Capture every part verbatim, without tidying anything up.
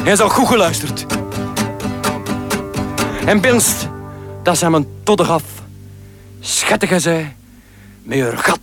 Hij zou goed geluisterd. En bilst, dat zijn mijn todder af. Schattige zij, met haar gat.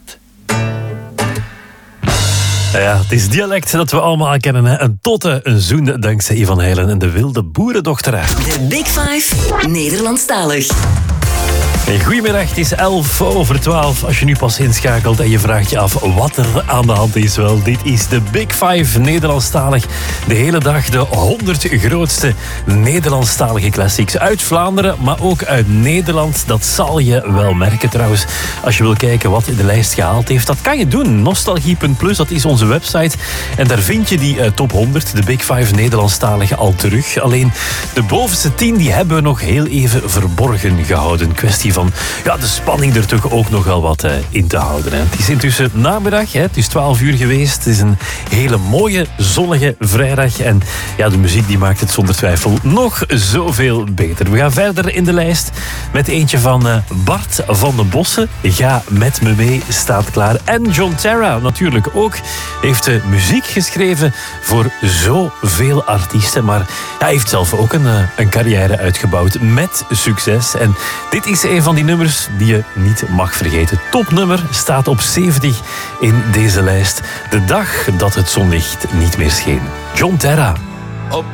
Ja, het is dialect dat we allemaal kennen. Hè? Een totte, een zoen, dankzij Ivan Heilen en de wilde boerendochter. De Big Five, Nederlandstalig. Hey, goedemiddag, het is elf over twaalf. Als je nu pas inschakelt en je vraagt je af wat er aan de hand is. Wel, dit is de Big Five Nederlandstalig. De hele dag de honderd grootste Nederlandstalige classics uit Vlaanderen, maar ook uit Nederland. Dat zal je wel merken trouwens. Als je wil kijken wat in de lijst gehaald heeft, dat kan je doen. Nostalgie punt plus, dat is onze website. En daar vind je die uh, top honderd, de Big Five Nederlandstalige, al terug. Alleen de bovenste tien die hebben we nog heel even verborgen gehouden. Kwestie van ja, de spanning er toch ook nog wel wat uh, in te houden. Hè. Het is intussen namiddag, hè. Het is twaalf uur geweest. Het is een hele mooie, zonnige vrijdag. En ja, de muziek die maakt het zonder twijfel nog zoveel beter. We gaan verder in de lijst met eentje van uh, Bart van den Bossen. Ga met me mee, staat klaar. En John Terra natuurlijk ook. Heeft uh, muziek geschreven voor zoveel artiesten. Maar hij heeft zelf ook een, uh, een carrière uitgebouwd met succes. En dit is een van die nummers die je niet mag vergeten. Topnummer staat op zeventig in deze lijst. De dag dat het zonlicht niet meer scheen. John Terra.